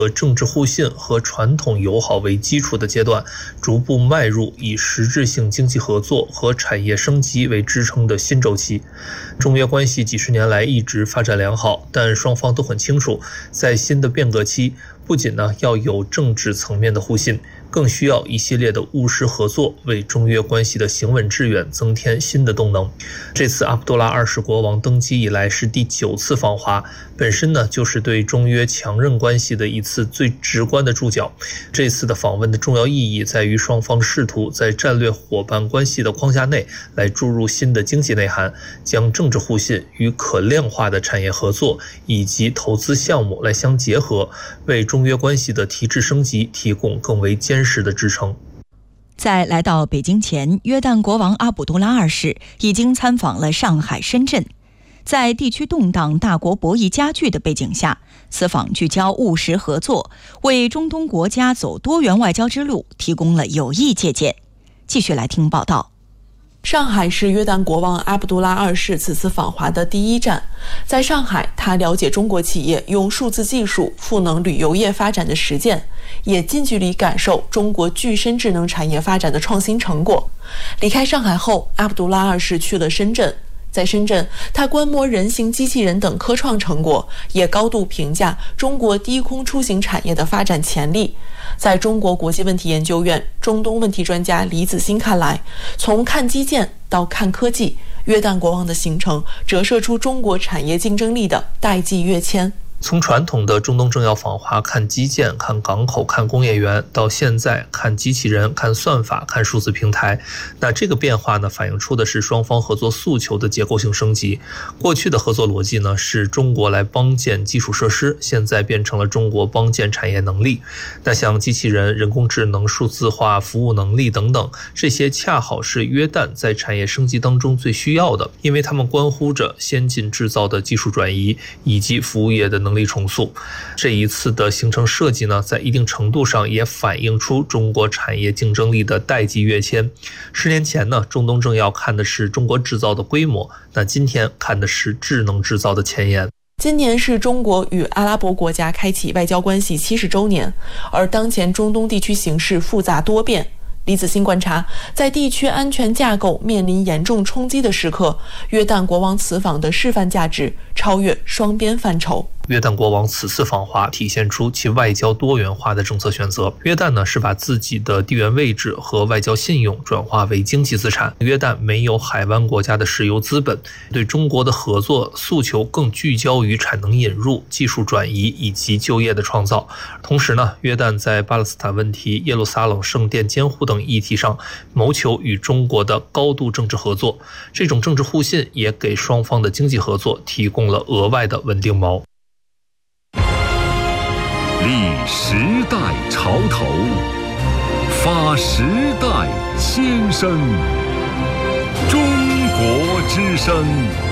政治互信和传统友好为基础的阶段，逐步迈入以实质性经济合作和产业升级为支撑的新周期。中约关系几十年来一直发展良好，但双方都很清楚，在新的变革期，不仅要有政治层面的互信，更需要一系列的务实合作，为中约关系的行稳致远增添新的动能。这次阿卜杜拉二世国王登基以来是第9次访华，本身就是对中约强韧关系的一次最直观的注脚。这次的访问的重要意义在于双方试图在战略伙伴关系的框架内来注入新的经济内涵，将政治互信与可量化的产业合作以及投资项目来相结合，为中约关系的提质升级提供更为坚实的支撑。 在来到北京前，约旦国王阿卜杜拉二世已经参访了上海、深圳。在地区动荡、大国博弈加剧的背景下，此访聚焦务实合作，为中东国家走多元外交之路提供了有益借鉴。继续来听报道。 上海是约旦国王阿卜杜拉二世此次访华的第一站。在上海，他了解中国企业用数字技术赋能旅游业发展的实践，也近距离感受中国具身智能产业发展的创新成果。离开上海后，阿卜杜拉二世去了深圳。在深圳，他观摩人形机器人等科创成果，也高度评价中国低空出行产业的发展潜力。在中国国际问题研究院中东问题专家李子欣看来，从看基建到看科技，约旦国王的行程折射出中国产业竞争力的代际跃迁。 从传统的中东政要访华看基建、看港口、看工业园，到现在看机器人、看算法、看数字平台，那这个变化反映出的是双方合作诉求的结构性升级。过去的合作逻辑是中国来帮建基础设施，现在变成了中国帮建产业能力。那像机器人、人工智能、数字化、服务能力等等，这些恰好是约旦在产业升级当中最需要的，因为它们关乎着先进制造的技术转移以及服务业的能力重塑。这一次的行程设计在一定程度上也反映出中国产业竞争力的代际跃迁。10年前中东政要看的是中国制造的规模，那今天看的是智能制造的前沿。 今年是中国与阿拉伯国家开启外交关系70周年，而当前中东地区形势复杂多变。李子欣观察，在地区安全架构面临严重冲击的时刻，约旦国王此访的示范价值超越双边范畴。 约旦国王此次访华体现出其外交多元化的政策选择。约旦是把自己的地缘位置和外交信用转化为经济资产。约旦没有海湾国家的石油资本，对中国的合作诉求更聚焦于产能引入、技术转移以及就业的创造。同时约旦在巴勒斯坦问题、耶路撒冷圣殿监护等议题上谋求与中国的高度政治合作。这种政治互信也给双方的经济合作提供了额外的稳定锚。 立时代潮头，发时代先声。中国之声。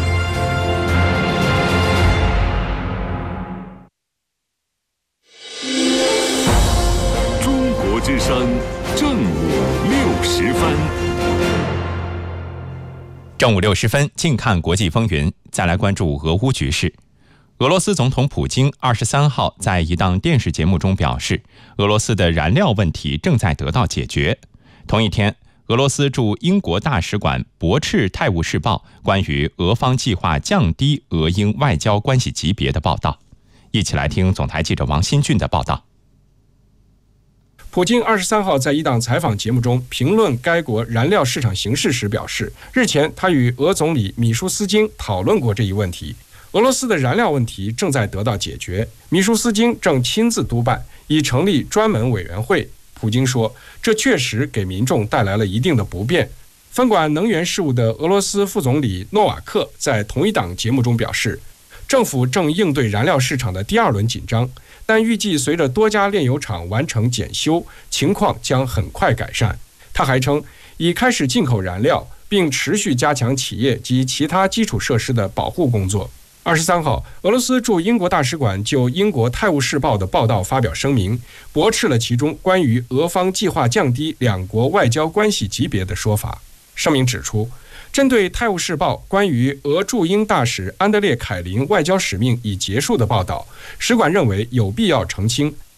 中国之声正午60分。 正午60分，近看国际风云。再来关注俄乌局势。俄罗斯总统普京23号在一档电视节目中表示，俄罗斯的燃料问题正在得到解决。同一天，俄罗斯驻英国大使馆驳斥《泰晤士报》关于俄方计划降低俄英外交关系级别的报道。一起来听总台记者王新俊的报道。 普京23号在一档采访节目中评论该国燃料市场形势时表示，日前他与俄总理米舒斯京讨论过这一问题。俄罗斯的燃料问题正在得到解决，米舒斯京正亲自督办，已成立专门委员会。普京说，这确实给民众带来了一定的不便。分管能源事务的俄罗斯副总理诺瓦克在同一档节目中表示，政府正应对燃料市场的第2轮紧张，但预计随着多家炼油厂完成检修，情况将很快改善。他还称，已开始进口燃料，并持续加强企业及其他基础设施的保护工作。23号，俄罗斯驻英国大使馆就英国《泰晤士报》的报道发表声明，驳斥了其中关于俄方计划降低两国外交关系级别的说法。声明指出，针对《泰晤士报》关于俄驻英大使安德烈·凯林外交使命已结束的报道，使馆认为有必要澄清，